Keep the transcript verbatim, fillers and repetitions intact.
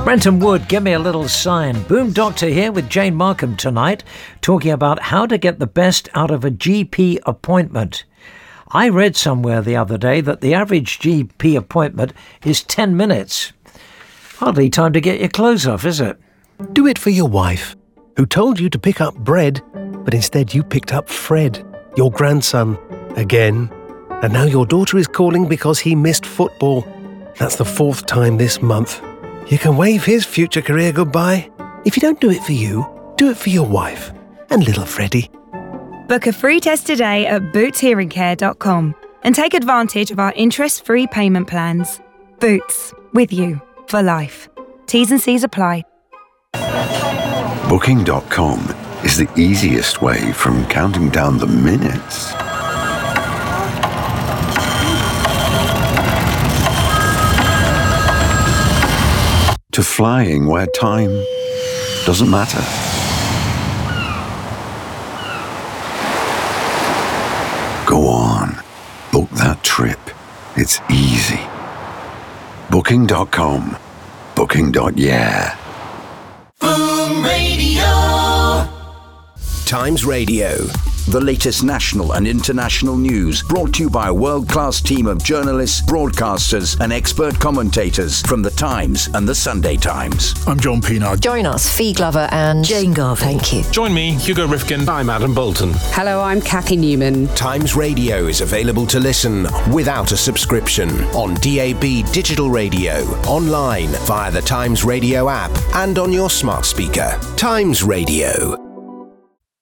Brenton Wood, give me a little sign. Boom Doctor here with Jane Markham tonight, talking about how to get the best out of a G P appointment. I read somewhere the other day that the average G P appointment is ten minutes. Hardly time to get your clothes off, is it? Do it for your wife, who told you to pick up bread, but instead you picked up Fred, your grandson, again. And now your daughter is calling because he missed football. That's the fourth time this month. You can wave his future career goodbye. If you don't do it for you, do it for your wife and little Freddie. Book a free test today at boots hearing care dot com and take advantage of our interest-free payment plans. Boots, with you for life. T's and C's apply. Booking dot com is the easiest way from counting down the minutes to flying where time doesn't matter. Go on, book that trip. It's easy. Booking dot com. Booking. Yeah. Boom Radio. Times Radio. The latest national and international news brought to you by a world-class team of journalists, broadcasters and expert commentators from The Times and The Sunday Times. I'm John Pienaar. Join us, Fee Glover and Jane Garvey. Thank you. Join me, Hugo Rifkin. I'm Adam Bolton. Hello, I'm Kathy Newman. Times Radio is available to listen without a subscription on D A B digital radio, online via the Times Radio app and on your smart speaker. Times Radio.